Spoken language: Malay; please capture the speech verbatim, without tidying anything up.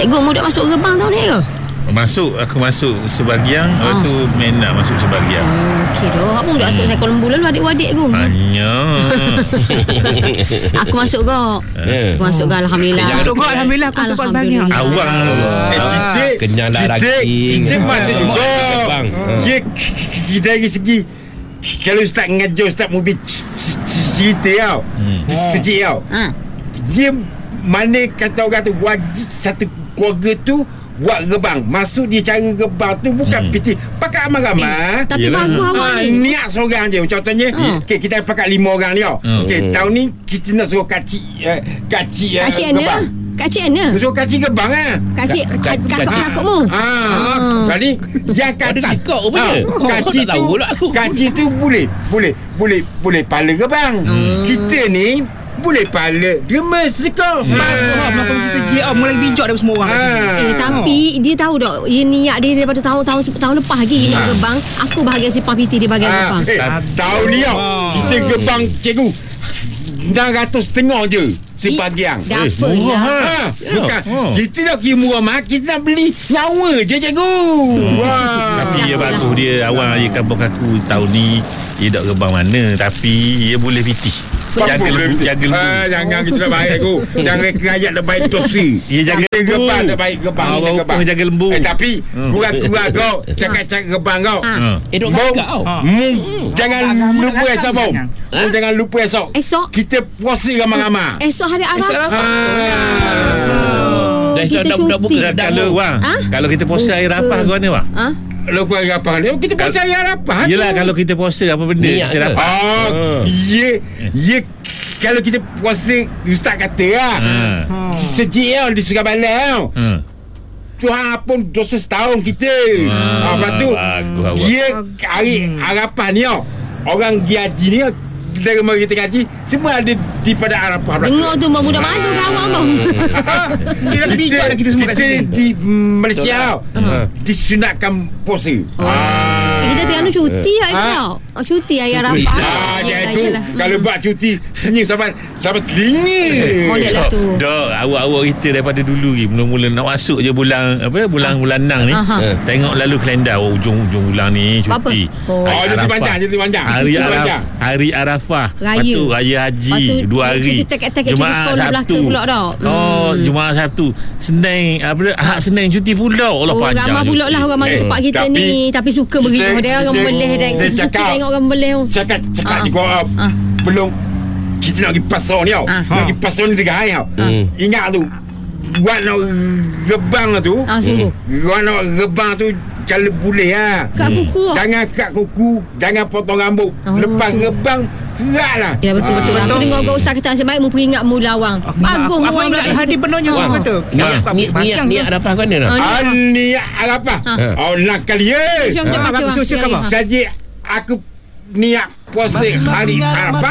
Cikgu muda masuk gerbang tahun ni ke? Masuk, aku masuk sebahagian, ha. Lepas tu Mena masuk sebahagian. Oh, okey dah. Apa muda masuk saya Kuala Lumpur lalu adik-adik aku. Hanya. Aku masuk kau. Aku masuk kau alhamdulillah. Masuk kau alhamdulillah aku masuk sebahagian. Awang. Kita kenyanglah lagi. Kita masuk juga. Ya, kita dari segi kalau ustaz mengajar, ustaz mobil cerita tau. Sejik tau. Dia mana kata orang tu wajib satu keluarga tu buat gerbang. Masuk dia cara gerbang tu bukan hmm. piti pakai ramai-ramai. Eh, tapi bagus awak ni. Niat seorang je. Contohnya hmm. okay, kita pakai lima orang dia. Hmm. Okay, tahun ni kita nak suruh kacik uh, kacik uh, gerbang. Kacik mana? Suruh kacik gerbang ah. Kacik kakak-kakakmu. Ha. Jadi yang kacik kau punya. Kacik tu kacik tu boleh boleh boleh boleh pala gerbang. Kita ni boleh pala dia mesti kau. Melakukan sejak oh, mulai bijak daripada semua orang. Ha. Eh tapi dia tahu tak, dia niat dia daripada tahun-tahun tahun lepas lagi ha. Nak gerbang. Aku bahagian simpang P T, dia bahagian ha. gerbang. Eh, tahun ni tau kita gerbang cikgu enam ratus setengah je sebahagian. Dah apa eh, ya? Ha. Bukan oh. Kita nak kira murah mah, kita nak beli nyawa je cikgu. hmm. Wah. Tapi dia bagus. Dia awal dia kampung aku tahun ni dia tak gerbang mana, tapi dia boleh P T. Jaga lembu, jaga lembu. Ah, jangan kita nak baik aku. Jangan kerajat nak baik dosi. Ya, jaga gerbang nak baik gerbang ni oh, gerbang jaga lembu. Eh tapi kurang-kurang kau cakap-cakap gerbang kau. Eh dok kakak kau. Jangan lupa esok bau. Jangan lupa esok. Esok kita puasa ramai-ramai. Esok hari Arafah. Dah esok dah buka buka kalau wang. Kalau kita puasa hari Arafah kau mana wang? Ha? Lupa apa ni? Kita puasa hari Arafah. Yelah kalau kita puasa apa benda kita dapat. Oh, ye, ye kalau kita puasa ustaz kata lah. Ha. Sejik tau di Surabaya tau. Ha. Tuhan pun dosa setahun kita. Ha. Lepas tu ye hari Arafah ni tau. Orang pergi haji ni dari rumah kita gaji semua ada di pada Arafah. Tengok tu budak malu kawan bang. Dia dah bijak dah kita semua kat sini. Di Malaysia uh-huh. disunatkan puasa. Oh. Ah. Kita tengah cuti ah tau. Oh, cuti hari Arafah. Ah, jadi tu kalau buat cuti senyum sampai sampai dingin. Modellah tu. Dok, awak-awak kita daripada dulu ni mula-mula nak masuk je bulan apa bulan bulan enam ni. Uh-huh. Tengok lalu kalender oh, ujung-ujung bulan ni cuti. Oh, cuti panjang, cuti panjang. Hari Arafah, hari Arafah. Lepas tu raya haji dua hari. Jumaat Sabtu pula dah. Oh, Jumaat Sabtu. Senin apa Ahad Senin cuti pula. Allah oh, panjang. Ramai pula lah orang mari tempat kita ni tapi suka beriuh dia orang meleh dah. Suka tengok orang meleh. Cakap cakap di gua belum kita nak pergi pasar ni tau. Nak pergi pasar ni dekat tau. Ingat tu buat nak gerbang tu. Ah sungguh. Buat nak gerbang tu kalau boleh ha. Kat kuku. Jangan kat kuku, jangan potong rambut. Lepas gerbang gerak lah. Ya betul betul. Aku dengar orang usah kata nasib baik mu peringat mu lawang. Bagus mu ingat hadis benarnya orang kata. Niat niat Arafah kau ni dah. Niat Arafah. Oh nak kali ye. Jom jom baca. Saja aku niat puasa hari Arafah.